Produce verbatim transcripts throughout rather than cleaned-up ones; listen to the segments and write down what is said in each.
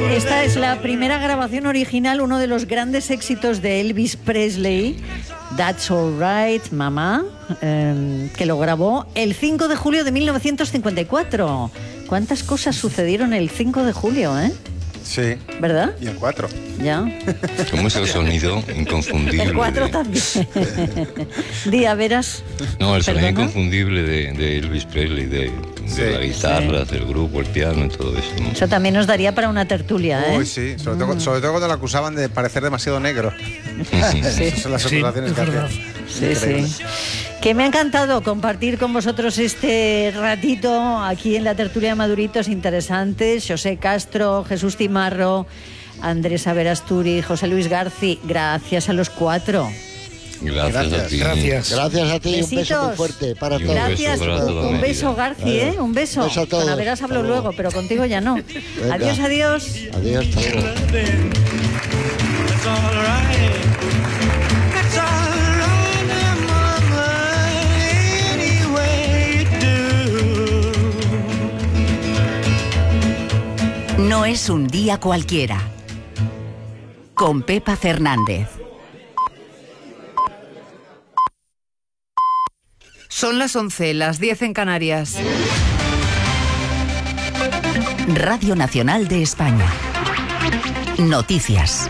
Esta es la primera grabación original, uno de los grandes éxitos de Elvis Presley, That's Alright, Mama, eh, que lo grabó el cinco de julio de mil novecientos cincuenta y cuatro. ¿Cuántas cosas sucedieron el cinco de julio, eh? Sí. ¿Verdad? Y el cuatro. Ya. ¿Cómo es el sonido inconfundible? El cuatro de... también. Día, verás. No, el sonido ¿Perdona? inconfundible de, de Elvis Presley, de, de Sí. la guitarra, Sí. del grupo, el piano y todo eso. ¿no? Eso también nos daría para una tertulia, ¿eh? Uy, sí. Sobre, todo, sobre todo cuando lo acusaban de parecer demasiado negro. Sí. Esas son las Sí, acusaciones es que verdad. hacían. Sí, Increíble. sí. Que me ha encantado compartir con vosotros este ratito aquí en la tertulia de Maduritos interesantes. José Castro, Jesús Timarro, Andrés Averasturi, José Luis Garci. Gracias a los cuatro. Gracias, Gracias. a ti. Gracias. Gracias a ti, un beso Besitos. muy fuerte para Y un todos. Gracias. beso para toda Un Mérida. beso, Garci, ¿eh? Un beso. Un beso a todos. Con Averas hablo Hasta luego. luego, pero contigo ya no. Venga. Adiós, adiós. Adiós, hasta luego. That's all right. That's all right, mama, any way you do. No es un día cualquiera. Con Pepa Fernández. Son las once, las diez en Canarias. Radio Nacional de España. Noticias.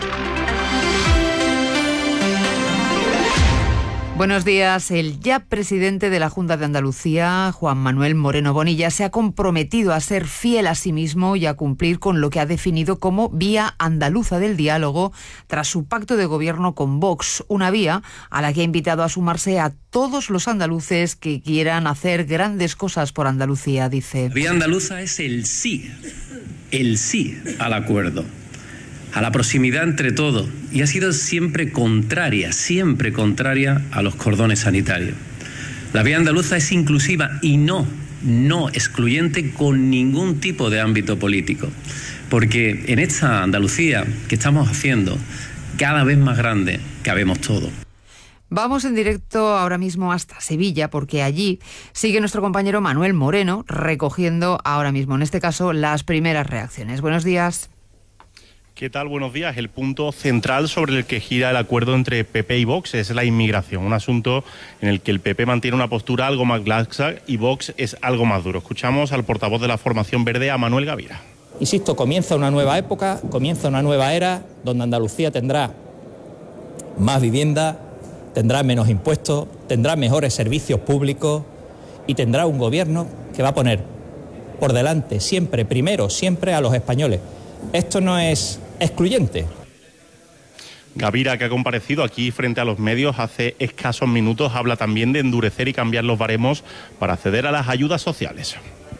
Buenos días. El ya presidente de la Junta de Andalucía, Juan Manuel Moreno Bonilla, se ha comprometido a ser fiel a sí mismo y a cumplir con lo que ha definido como vía andaluza del diálogo tras su pacto de gobierno con Vox, una vía a la que ha invitado a sumarse a todos los andaluces que quieran hacer grandes cosas por Andalucía, dice. La vía andaluza es el sí, el sí al acuerdo, a la proximidad entre todos, y ha sido siempre contraria, siempre contraria a los cordones sanitarios. La vía andaluza es inclusiva y no, no excluyente con ningún tipo de ámbito político, porque en esta Andalucía que estamos haciendo, cada vez más grande, cabemos todos. Vamos en directo ahora mismo hasta Sevilla, porque allí sigue nuestro compañero Manuel Moreno recogiendo ahora mismo, en este caso, las primeras reacciones. Buenos días. ¿Qué tal? Buenos días. El punto central sobre el que gira el acuerdo entre P P y Vox es la inmigración, un asunto en el que el P P mantiene una postura algo más laxa y Vox es algo más duro. Escuchamos al portavoz de la formación verde, a Manuel Gavira. Insisto, comienza una nueva época, comienza una nueva era donde Andalucía tendrá más vivienda, tendrá menos impuestos, tendrá mejores servicios públicos y tendrá un gobierno que va a poner por delante siempre, primero, siempre a los españoles. Esto no es excluyente. Gavira, que ha comparecido aquí frente a los medios hace escasos minutos, habla también de endurecer y cambiar los baremos para acceder a las ayudas sociales.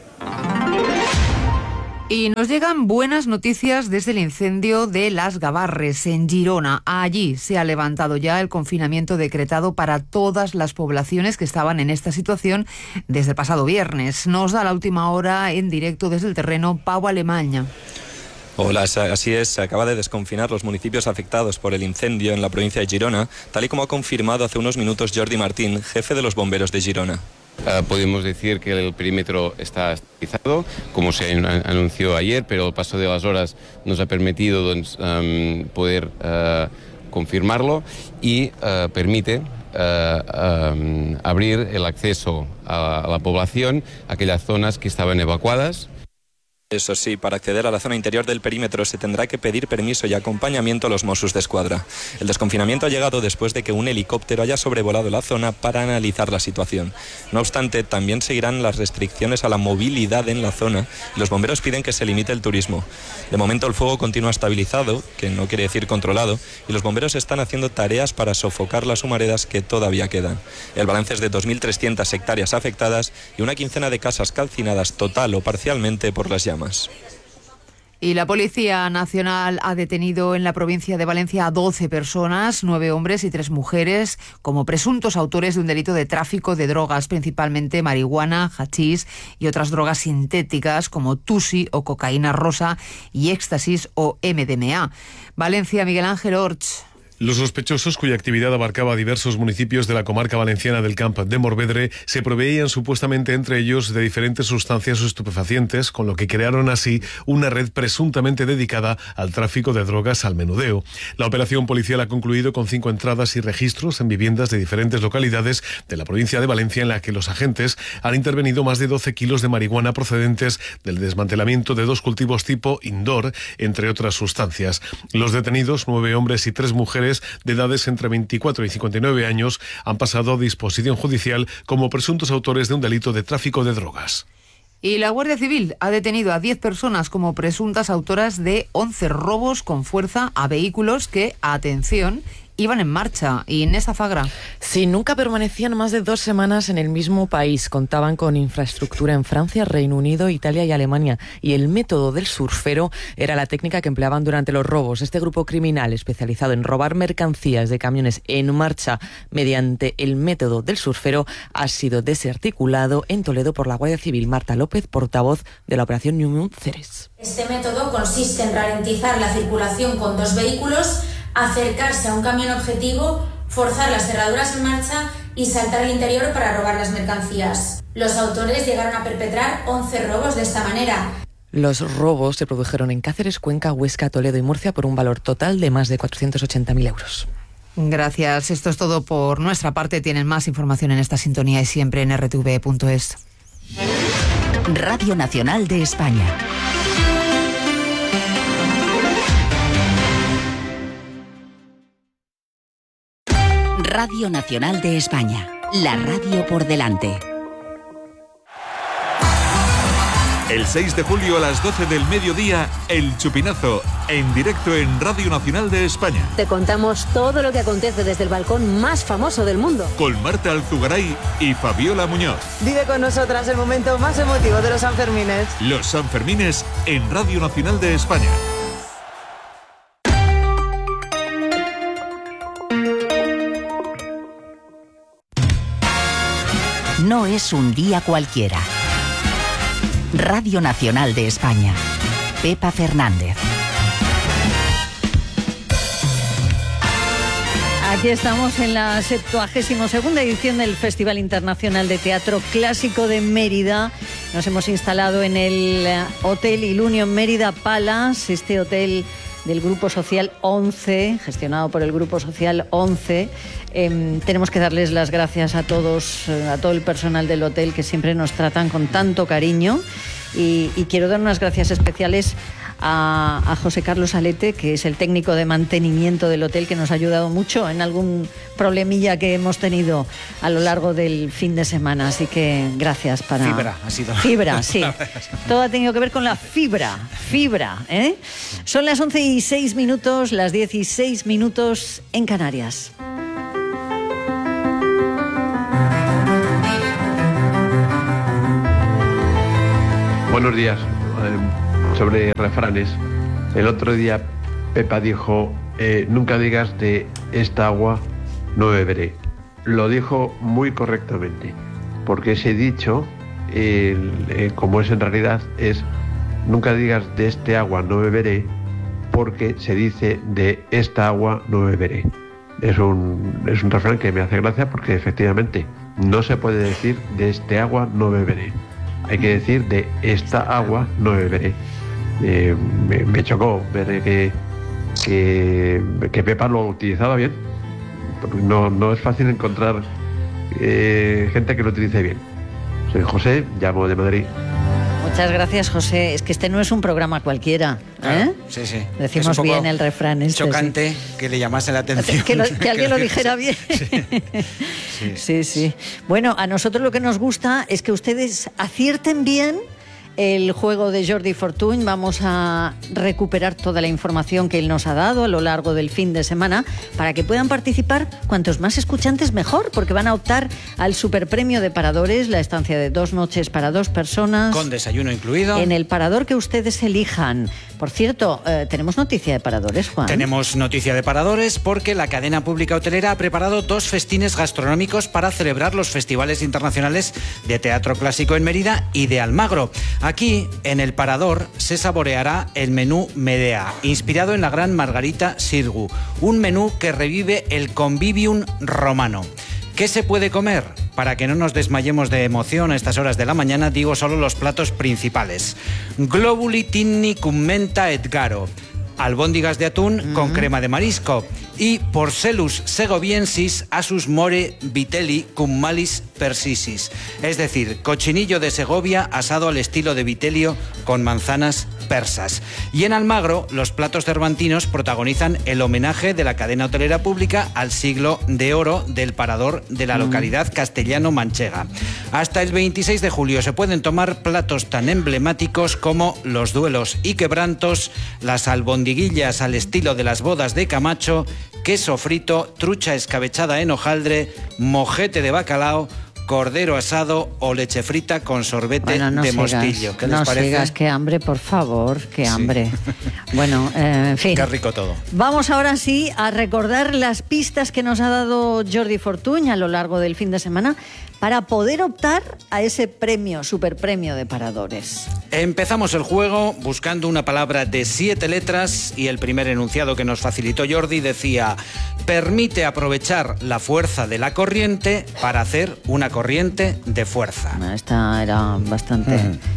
Y nos llegan buenas noticias desde el incendio de Las Gavarres, en Girona. Allí se ha levantado ya el confinamiento decretado para todas las poblaciones que estaban en esta situación desde el pasado viernes. Nos da la última hora en directo desde el terreno Pau Alemanya. Hola, así es, se acaba de desconfinar los municipios afectados por el incendio en la provincia de Girona, tal y como ha confirmado hace unos minutos Jordi Martín, jefe de los bomberos de Girona. Uh, podemos decir que el perímetro está estabilizado, como se anunció ayer, pero el paso de las horas nos ha permitido doncs, um, poder uh, confirmarlo y uh, permite uh, um, abrir el acceso a, a la población a aquellas zonas que estaban evacuadas. Eso sí, para acceder a la zona interior del perímetro se tendrá que pedir permiso y acompañamiento a los Mossos d'Esquadra. El desconfinamiento ha llegado después de que un helicóptero haya sobrevolado la zona para analizar la situación. No obstante, también seguirán las restricciones a la movilidad en la zona y los bomberos piden que se limite el turismo. De momento el fuego continúa estabilizado, que no quiere decir controlado, y los bomberos están haciendo tareas para sofocar las humaredas que todavía quedan. El balance es de dos mil trescientas hectáreas afectadas y una quincena de casas calcinadas total o parcialmente por las llamas. Y la Policía Nacional ha detenido en la provincia de Valencia a doce personas, nueve hombres y tres mujeres, como presuntos autores de un delito de tráfico de drogas, principalmente marihuana, hachís y otras drogas sintéticas como tusi o cocaína rosa y éxtasis o M D M A. Valencia, Miguel Ángel Orch. Los sospechosos, cuya actividad abarcaba diversos municipios de la comarca valenciana del Camp de Morvedre, se proveían supuestamente entre ellos de diferentes sustancias estupefacientes, con lo que crearon así una red presuntamente dedicada al tráfico de drogas al menudeo. La operación policial ha concluido con cinco entradas y registros en viviendas de diferentes localidades de la provincia de Valencia, en la que los agentes han intervenido más de doce kilos de marihuana procedentes del desmantelamiento de dos cultivos tipo indoor, entre otras sustancias. Los detenidos, nueve hombres y tres mujeres, de edades entre veinticuatro y cincuenta y nueve años, han pasado a disposición judicial como presuntos autores de un delito de tráfico de drogas. Y la Guardia Civil ha detenido a diez personas como presuntas autoras de once robos con fuerza a vehículos que, atención, iban en marcha. Y Inés Azagra. Sí, nunca permanecían más de dos semanas en el mismo país. Contaban con infraestructura en Francia, Reino Unido, Italia y Alemania. Y el método del surfero era la técnica que empleaban durante los robos. Este grupo criminal, especializado en robar mercancías de camiones en marcha mediante el método del surfero, ha sido desarticulado en Toledo por la Guardia Civil. Marta López, portavoz de la operación New Moon Ceres. Este método consiste en ralentizar la circulación con dos vehículos, acercarse a un camión objetivo, forzar las cerraduras en marcha y saltar al interior para robar las mercancías. Los autores llegaron a perpetrar once robos de esta manera. Los robos se produjeron en Cáceres, Cuenca, Huesca, Toledo y Murcia por un valor total de más de cuatrocientos ochenta mil euros. Gracias. Esto es todo por nuestra parte. Tienen más información en esta sintonía y siempre en r t v punto es. Radio Nacional de España. Radio Nacional de España, la radio por delante. El seis de julio a las doce del mediodía, El Chupinazo, en directo en Radio Nacional de España. Te contamos todo lo que acontece desde el balcón más famoso del mundo. Con Marta Alzugaray y Fabiola Muñoz. Vive con nosotras el momento más emotivo de los Sanfermines. Los Sanfermines en Radio Nacional de España. No es un día cualquiera. Radio Nacional de España. Pepa Fernández. Aquí estamos en la septuagésima segunda edición del Festival Internacional de Teatro Clásico de Mérida. Nos hemos instalado en el Hotel Ilunio Mérida Palace, este hotel del Grupo Social once, gestionado por el Grupo Social once. Eh, tenemos que darles las gracias a todos, a todo el personal del hotel, que siempre nos tratan con tanto cariño. Y, y quiero dar unas gracias especiales a, a José Carlos Alete, que es el técnico de mantenimiento del hotel, que nos ha ayudado mucho en algún problemilla que hemos tenido a lo largo del fin de semana. Así que gracias para... Fibra, ha sido. Fibra, sí. Todo ha tenido que ver con la fibra. Fibra, ¿eh? Son las once y seis minutos, las dieciséis minutos en Canarias. Buenos días. Eh, sobre refranes. El otro día Pepa dijo, eh, nunca digas de esta agua no beberé. Lo dijo muy correctamente, porque ese dicho, eh, eh, como es en realidad, es nunca digas de este agua no beberé, porque se dice de esta agua no beberé. Es un, es un refrán que me hace gracia, porque efectivamente no se puede decir de este agua no beberé. Hay que decir de esta agua no beberé. Eh, me, me chocó ver que, que, que Pepa lo utilizaba bien. No, no es fácil encontrar eh, gente que lo utilice bien. Soy José, llamo de Madrid. Muchas gracias, José. Es que este no es un programa cualquiera, ¿eh? Claro, sí, sí. Decimos bien el refrán este. Chocante, sí. Que le llamase la atención. Que, lo, que alguien lo dijera bien. Sí. Sí. sí, sí. Bueno, a nosotros lo que nos gusta es que ustedes acierten bien el juego de Jordi Fortuny. Vamos a recuperar toda la información que él nos ha dado a lo largo del fin de semana para que puedan participar cuantos más escuchantes mejor, porque van a optar al superpremio de Paradores, la estancia de dos noches para dos personas. Con desayuno incluido. En el parador que ustedes elijan. Por cierto, eh, tenemos noticia de paradores, Juan. Tenemos noticia de paradores porque la cadena pública hotelera ha preparado dos festines gastronómicos para celebrar los festivales internacionales de teatro clásico en Mérida y de Almagro. Aquí, en el Parador, se saboreará el menú Medea, inspirado en la gran Margarita Xirgu, un menú que revive el convivium romano. ¿Qué se puede comer? Para que no nos desmayemos de emoción a estas horas de la mañana, digo solo los platos principales. Globuli tinni cum menta et garo, albóndigas de atún mm. con crema de marisco, y Porcellus segoviensis asus more vitelli cum malis persisis, es decir, cochinillo de Segovia asado al estilo de Vitelio con manzanas persas. Y en Almagro, los platos cervantinos protagonizan el homenaje de la cadena hotelera pública al siglo de oro del Parador de la localidad castellano-manchega. Hasta el veintiséis de julio se pueden tomar platos tan emblemáticos como los duelos y quebrantos, las albondiguillas al estilo de las bodas de Camacho, queso frito, trucha escabechada en hojaldre, mojete de bacalao, cordero asado o leche frita con sorbete bueno, no de sigas, mostillo. ¿Qué les no parece? sigas, qué hambre, por favor, qué hambre. Sí. Bueno, eh, en fin. Qué rico todo. Vamos ahora sí a recordar las pistas que nos ha dado Jordi Fortuny a lo largo del fin de semana para poder optar a ese premio, superpremio de paradores. Empezamos el juego buscando una palabra de siete letras y el primer enunciado que nos facilitó Jordi decía: permite aprovechar la fuerza de la corriente para hacer una corriente de fuerza. Esta era bastante,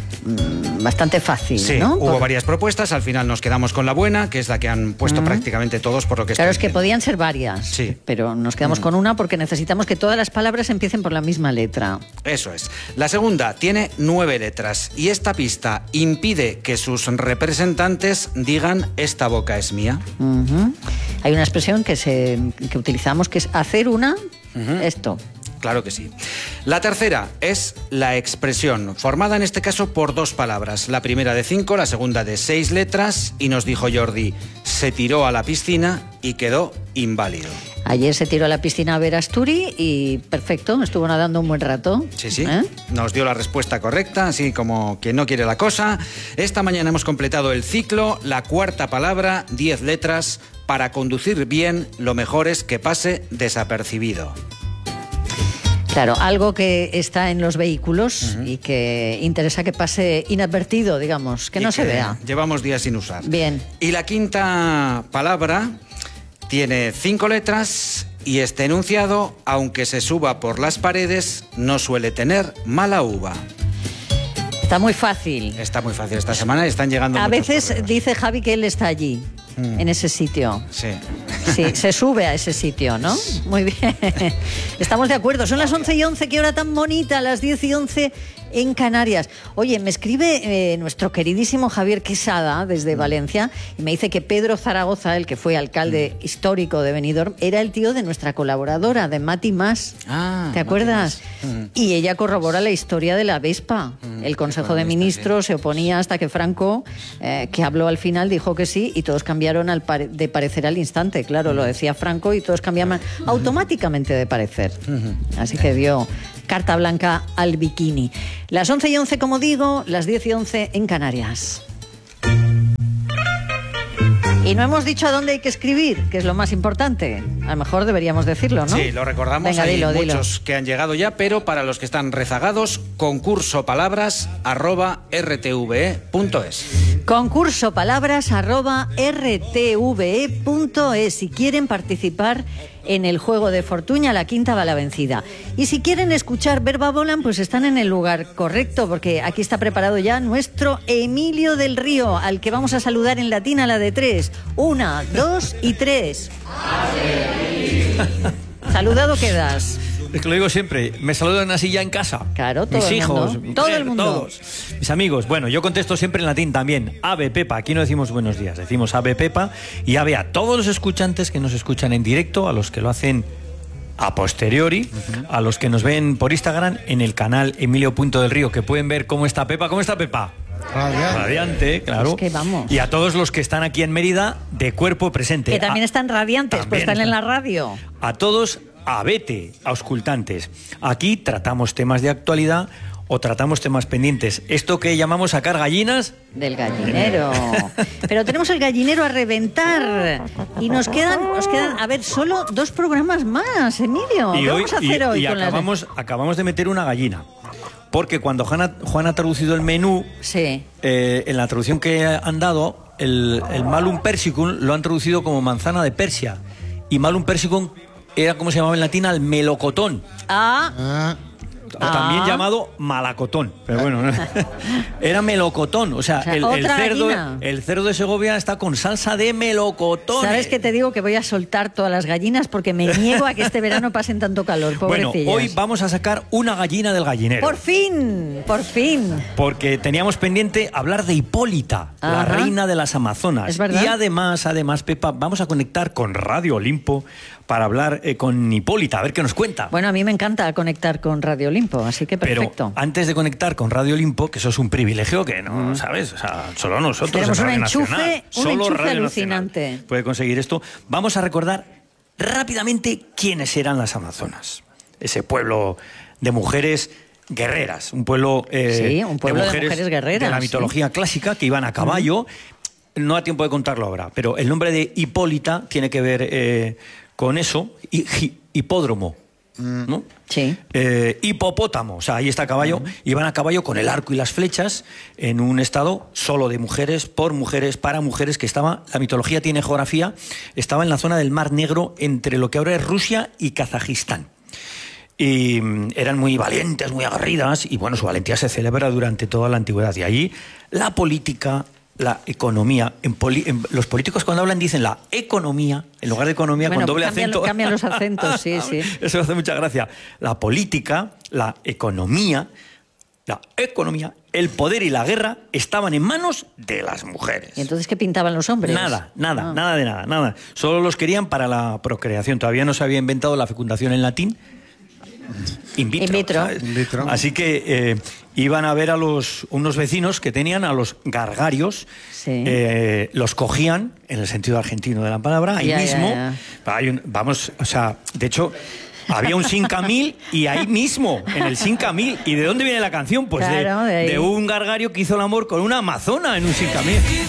mm. bastante fácil, sí, ¿no? hubo Por... varias propuestas, al final nos quedamos con la buena, que es la que han puesto mm. prácticamente todos por lo que Claro, estoy es que viendo. podían ser varias, sí. pero nos quedamos mm. con una porque necesitamos que todas las palabras empiecen por la misma letra. Eso es. La segunda tiene nueve letras y esta pista impide que sus representantes digan esta boca es mía. Uh-huh. Hay una expresión que, se, que utilizamos que es hacer una, uh-huh. esto. Claro que sí. La tercera es la expresión, formada en este caso por dos palabras. La primera de cinco, la segunda de seis letras, y nos dijo Jordi, se tiró a la piscina y quedó inválido. Ayer se tiró a la piscina a ver Asturi y perfecto, estuvo nadando un buen rato. Sí, sí, ¿Eh? Nos dio la respuesta correcta, así como quien no quiere la cosa. Esta mañana hemos completado el ciclo, la cuarta palabra, diez letras. Para conducir bien, lo mejor es que pase desapercibido. Claro, algo que está en los vehículos uh-huh. y que interesa que pase inadvertido, digamos, que y no que se vea. Llevamos días sin usar. Bien. Y la quinta palabra tiene cinco letras y este enunciado, aunque se suba por las paredes, no suele tener mala uva. Está muy fácil. Está muy fácil esta semana y están llegando A muchos veces correos. dice Javi que él está allí. Mm. En ese sitio. Sí. Sí, se sube a ese sitio, ¿no? Muy bien. Estamos de acuerdo. Son las once y once, qué hora tan bonita, las diez y once en Canarias. Oye, me escribe eh, nuestro queridísimo Javier Quesada desde mm. Valencia y me dice que Pedro Zaragoza, el que fue alcalde mm. histórico de Benidorm, era el tío de nuestra colaboradora, de Mati Mas. Ah, ¿te acuerdas? Mm. Y ella corrobora la historia de la Vespa. Mm. El Consejo de Ministros sí. se oponía hasta que Franco, eh, que habló al final, dijo que sí y todos cambiaron al pare- de parecer al instante. Claro, lo decía Franco y todos cambiaban automáticamente de parecer. Así que dio carta blanca al bikini. Las once y once, como digo, las diez y once en Canarias. Y no hemos dicho a dónde hay que escribir, que es lo más importante. A lo mejor deberíamos decirlo, ¿no? Sí, lo recordamos. Venga, hay dilo, muchos dilo. que han llegado ya, pero para los que están rezagados, concurso palabras arroba r t v e punto es. Concurso palabras arroba r t v e punto es. Si quieren participar en el juego de Fortuny, la quinta va la vencida. Y si quieren escuchar Verba Volan, pues están en el lugar correcto, porque aquí está preparado ya nuestro Emilio del Río, al que vamos a saludar en latín a la de tres. Una, dos y tres. Saludado quedas. Es que lo digo siempre, me saludan así ya en casa. Claro, todo mis el hijos, mundo. mi Todo mujer, el mundo. todos. Mis amigos. Bueno, yo contesto siempre en latín también. Ave Pepa. Aquí no decimos buenos días, decimos Ave Pepa. Y ave a todos los escuchantes que nos escuchan en directo, a los que lo hacen a posteriori, uh-huh. a los que nos ven por Instagram en el canal Emilio Punto del Río, que pueden ver cómo está Pepa. ¿Cómo está Pepa? Radiante. Radiante, claro. Es que vamos. Y a todos los que están aquí en Mérida de cuerpo presente. Que también a, están radiantes, pues están, están en la radio. A todos, a vete, auscultantes. Aquí tratamos temas de actualidad o tratamos temas pendientes. Esto que llamamos sacar gallinas... Del gallinero. Pero tenemos el gallinero a reventar. Y nos quedan, nos quedan, a ver, solo dos programas más, Emilio. Y ¿Qué hoy, vamos a hacer y, hoy y con las- acabamos, acabamos de meter una gallina. Porque cuando Juan ha, Juan ha traducido el menú, sí. eh, en la traducción que han dado, el, el malum persicum lo han traducido como manzana de Persia. Y malum persicum era como se llamaba en latín al melocotón. Ah. O también Ah. llamado malacotón. Pero bueno, ¿no? Era melocotón. O sea, O sea, el, el otra cerdo, gallina. el cerdo de Segovia está con salsa de melocotón. ¿Sabes qué te digo? Que voy a soltar todas las gallinas porque me niego a que este verano pasen tanto calor, Bueno, pobrecillas. hoy vamos a sacar una gallina del gallinero. Por fin, por fin. Porque teníamos pendiente hablar de Hipólita, la Ajá. reina de las Amazonas. Es verdad. Y además, además, Pepa, vamos a conectar con Radio Olimpo para hablar eh, con Hipólita, a ver qué nos cuenta. Bueno, a mí me encanta conectar con Radio Olimpo, así que Pero perfecto. antes de conectar con Radio Olimpo, que eso es un privilegio que no, ¿sabes? O sea, solo nosotros Tenemos en un Radio enchufe, Nacional, un solo enchufe Radio alucinante. Nacional puede conseguir esto. Vamos a recordar rápidamente quiénes eran las Amazonas. Ese pueblo de mujeres guerreras, un pueblo, eh, Sí, un pueblo de mujeres guerreras, de la sí. mitología clásica que iban a caballo. No da tiempo de contarlo ahora, pero el nombre de Hipólita tiene que ver eh, con eso. Y, hi- hipódromo, ¿no? Sí. Eh, hipopótamo, o sea, ahí está a caballo. Iban a caballo con el arco y las flechas en un estado solo de mujeres, por mujeres, para mujeres, que estaba, la mitología tiene geografía, estaba en la zona del Mar Negro entre lo que ahora es Rusia y Kazajistán. Y mm, eran muy valientes, muy aguerridas, y bueno, su valentía se celebra durante toda la antigüedad. Y allí la política, la economía, en, poli- en- los políticos cuando hablan dicen la economía, en lugar de economía Bueno, con doble cambian, acento. cambian los acentos, sí, sí. Eso me hace mucha gracia. La política, la economía, la economía, el poder y la guerra estaban en manos de las mujeres. ¿Y entonces qué pintaban los hombres? Nada, nada, Ah. nada de nada, nada. Solo los querían para la procreación. Todavía no se había inventado la fecundación en latín. In vitro. In vitro. ¿sabes? Así que eh, iban a ver a los unos vecinos que tenían a los gargarios, eh, los cogían, en el sentido argentino de la palabra, ahí Ya, ya, mismo. ya. Hay un- vamos, o sea, de hecho, había un Sincamil y ahí mismo, en el Sincamil. ¿Y de dónde viene la canción? Pues de- Claro, de ahí. de un gargario que hizo el amor con una amazona en un Sincamil.